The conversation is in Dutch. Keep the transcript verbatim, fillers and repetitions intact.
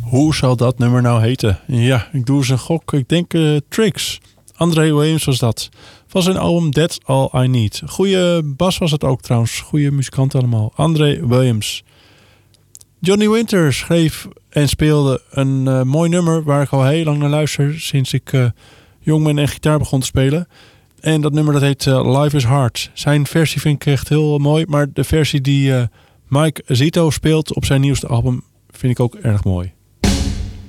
Hoe zal dat nummer nou heten? Ja, ik doe eens een gok. Ik denk uh, Tricks. André Williams was dat. Van zijn album That's All I Need. Goeie bas was het ook trouwens. Goeie muzikant allemaal. André Williams. Johnny Winter schreef en speelde een uh, mooi nummer waar ik al heel lang naar luister sinds ik uh, jong ben en gitaar begon te spelen. En dat nummer dat heet uh, Life is Hard. Zijn versie vind ik echt heel mooi, maar de versie die uh, Mike Zito speelt op zijn nieuwste album vind ik ook erg mooi.